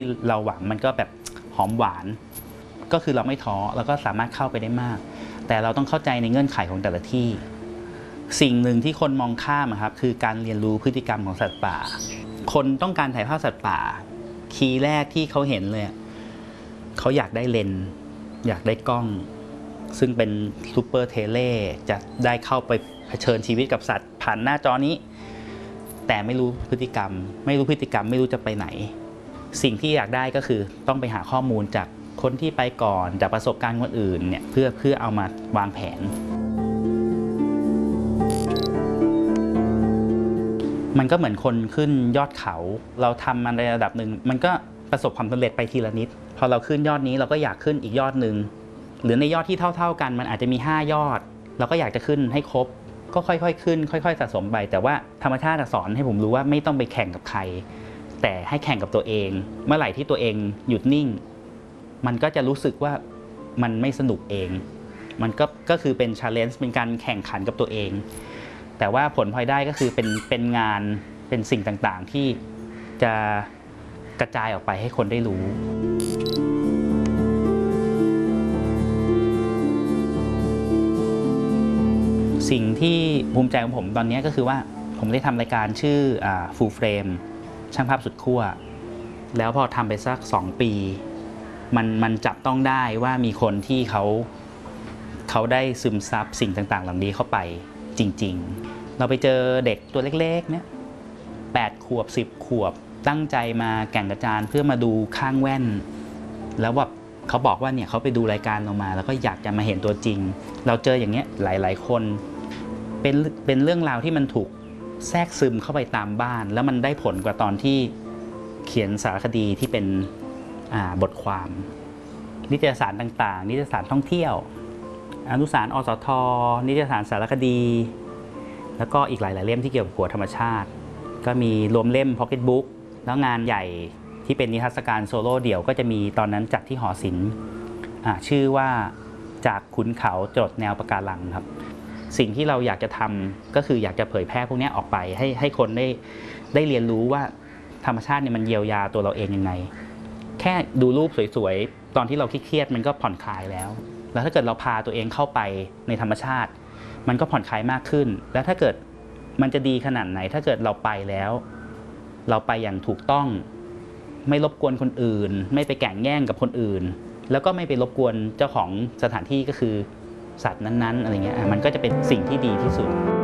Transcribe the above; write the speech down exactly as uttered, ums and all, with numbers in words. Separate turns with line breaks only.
เราหวังมันก็แบบหอมหวานก็คือเราไม่ท้อแล้วก็สามารถเข้าไปได้มากแต่เราต้องเข้าใจในเงื่อนไขของแต่ละที่สิ่งหนึ่งที่คนมองข้ามครับคือการเรียนรู้พฤติกรรมของสัตว์ป่าคนต้องการถ่ายภาพสัตว์ป่าคีย์แรกที่เขาเห็นเลยเขาอยากได้เลนส์อยากได้กล้องซึ่งเป็นซูเปอร์เทเลจะได้เข้าไปเผชิญชีวิตกับสัตว์ผ่านหน้าจอนี้แต่ไม่รู้พฤติกรรมไม่รู้พฤติกรรมไม่รู้จะไปไหนสิ่งที่อยากได้ก็คือต้องไปหาข้อมูลจากคนที่ไปก่อนจากประสบการณ์คนอื่นเนี่ยเพื่อเพื่อเอามาวางแผนมันก็เหมือนคนขึ้นยอดเขาเราทำมันในระดับหนึ่งมันก็ประสบความสำเร็จไปทีละนิดพอเราขึ้นยอดนี้เราก็อยากขึ้นอีกยอดหนึ่งหรือในยอดที่เท่าๆกันมันอาจจะมีห้ายอดเราก็อยากจะขึ้นให้ครบก็ค่อยๆขึ้นค่อยๆสะสมไปแต่ว่าธรรมชาติสอนให้ผมรู้ว่าไม่ต้องไปแข่งกับใครแต่ให้แข่งกับตัวเองเมื่อไหร่ที่ตัวเองหยุดนิ่งมันก็จะรู้สึกว่ามันไม่สนุกเองมันก็ก็คือเป็น challenge เป็นการแข่งขันกับตัวเองแต่ว่าผลพลอยได้ก็คือเป็นเป็นงานเป็นสิ่งต่างๆที่จะกระจายออกไปให้คนได้รู้สิ่งที่ภูมิใจของผมตอนนี้ก็คือว่าผมได้ทำรายการชื่อ Full Frame ช่างภาพสุดขั้วแล้วพอทำไปสักสองปีมันมันจับต้องได้ว่ามีคนที่เขาเขาได้ซึมซับสิ่งต่างๆเหล่านี้เข้าไปจริงๆเราไปเจอเด็กตัวเล็กๆเนี่ยแปดขวบสิบขวบตั้งใจมาแก่งกระจานเพื่อมาดูข้างแว่นแล้วแบบเขาบอกว่าเนี่ยเขาไปดูรายการเรามาแล้วก็อยากจะมาเห็นตัวจริงเราเจออย่างเงี้ยหลายๆคนเป็นเป็นเรื่องราวที่มันถูกแทรกซึมเข้าไปตามบ้านแล้วมันได้ผลกว่าตอนที่เขียนสารคดีที่เป็นบทความนิตยสารต่างๆนิตยสารท่องเที่ยวอนุสารณ์ อสท.นิตยสารสารคดีแล้วก็อีกหลายๆเล่มที่เกี่ยวกับหัวธรรมชาติก็มีรวมเล่ม Pocket Book แล้วงานใหญ่ที่เป็นนิทรรศการโซโล่เดี่ยวก็จะมีตอนนั้นจัดที่หอศิลป์ชื่อว่าจากขุนเขาจรดแนวปะการังครับสิ่งที่เราอยากจะทำก็คืออยากจะเผยแพร่พวกนี้ออกไปให้ให้คนได้ได้เรียนรู้ว่าธรรมชาติเนี่ยมันเยียวยาตัวเราเองยังไงแค่ดูรูปสวยๆตอนที่เราเครียดมันก็ผ่อนคลายแล้วแล้วถ้าเกิดเราพาตัวเองเข้าไปในธรรมชาติมันก็ผ่อนคลายมากขึ้นแล้วถ้าเกิดมันจะดีขนาดไหนถ้าเกิดเราไปแล้วเราไปอย่างถูกต้องไม่รบกวนคนอื่นไม่ไปแข่งแย่งกับคนอื่นแล้วก็ไม่ไปรบกวนเจ้าของสถานที่ก็คือสัตว์นั้นๆอะไรเงี้ยมันก็จะเป็นสิ่งที่ดีที่สุด